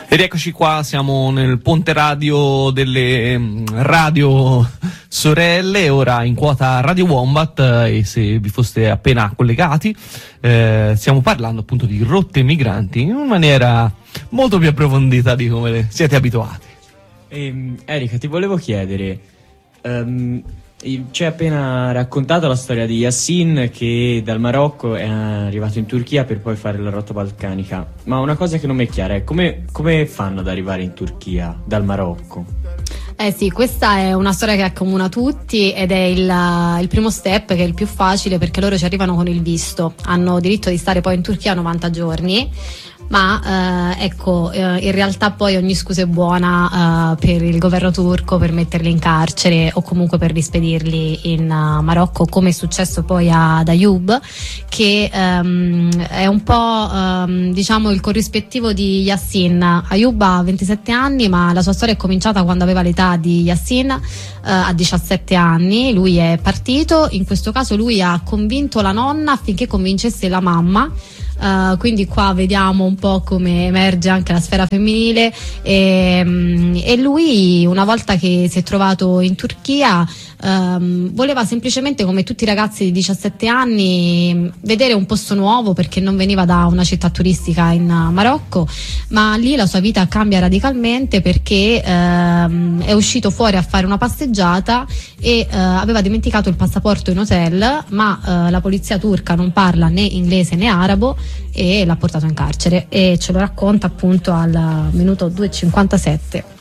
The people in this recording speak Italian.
E rieccoci qua, siamo nel ponte radio delle radio sorelle, ora in quota Radio Wombat, e se vi foste appena collegati stiamo parlando appunto di rotte migranti in maniera molto più approfondita di come siete abituati. Erika, ti volevo chiedere, ci hai appena raccontato la storia di Yassin che dal Marocco è arrivato in Turchia per poi fare la rotta balcanica, ma una cosa che non mi è chiara è come fanno ad arrivare in Turchia dal Marocco? Sì, questa è una storia che accomuna tutti ed è il primo step, che è il più facile, perché loro ci arrivano con il visto, hanno diritto di stare poi in Turchia 90 giorni. Ma in realtà poi ogni scusa è buona per il governo turco per metterli in carcere o comunque per rispedirli in Marocco, come è successo poi ad Ayoub, che è un po' diciamo il corrispettivo di Yassin. Ayoub ha 27 anni, ma la sua storia è cominciata quando aveva l'età di Yassin, a 17 anni. Lui è partito, in questo caso lui ha convinto la nonna affinché convincesse la mamma. Quindi qua vediamo un po' come emerge anche la sfera femminile, e lui, una volta che si è trovato in Turchia, voleva semplicemente, come tutti i ragazzi di 17 anni, vedere un posto nuovo, perché non veniva da una città turistica in Marocco, ma lì la sua vita cambia radicalmente perché è uscito fuori a fare una passeggiata e aveva dimenticato il passaporto in hotel, ma la polizia turca non parla né inglese né arabo e l'ha portato in carcere, e ce lo racconta appunto al minuto 2:57.